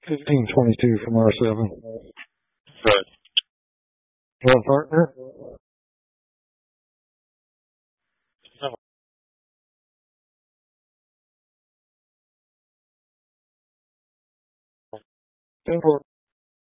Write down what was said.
1522 from R7. Good. Hello, partner. No. 10-4.